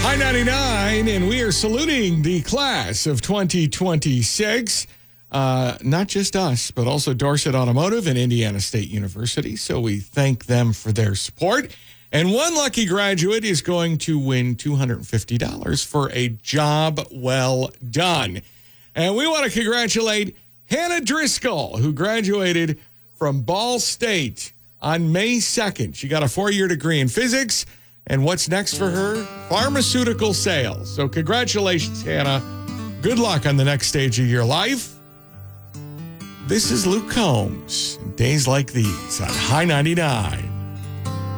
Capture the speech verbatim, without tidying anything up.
High ninety-nine, and we are saluting the class of twenty twenty-six. Uh, not just us, but also Dorset Automotive and Indiana State University. So we thank them for their support. And one lucky graduate is going to win two hundred fifty dollars for a job well done. And we want to congratulate Hannah Driscoll, who graduated from Ball State on May second. She got a four-year degree in physics. And what's next for her? Pharmaceutical sales. So congratulations, Hannah. Good luck on the next stage of your life. This is Luke Combs. Days like these on High ninety-nine.